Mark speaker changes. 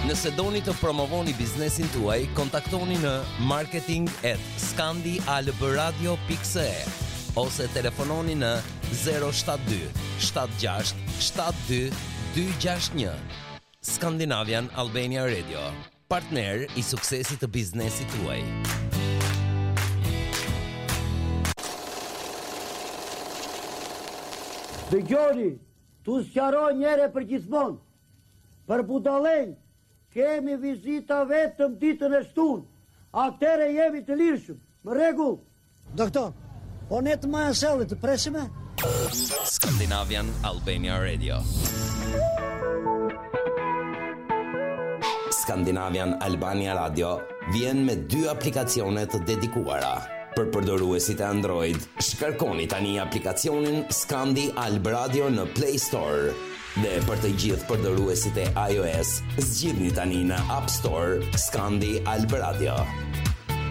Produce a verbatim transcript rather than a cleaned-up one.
Speaker 1: Nëse doni të promovoni biznesin tuaj, kontaktoni në marketing at scandialbradio dot c e ose telefononi në zero shtat dy shtat gjasht shtat dy dy gjasht një. Scandinavian Albania Radio, partner i suksesit të biznesit tuaj.
Speaker 2: Dëgjoni, tu sqaroj njëre për gjithmonë. Për budallën kemi vizita vetëm ditën e shtunë. Atëre jemi të lirshëm. Më rregull. Doktor, po ne të marrë sellit të presim?
Speaker 1: Scandinavian Albania Radio. Scandinavian Albania Radio vjen me dy aplikacione të dedikuara. Për përdoruesit e Android, shkarkoni tani aplikacionin Scandi Alb Radio në Play Store. Dhe për të gjithë përdoruesit e iOS, zgjidhni tani në App Store Scandi Alb Radio.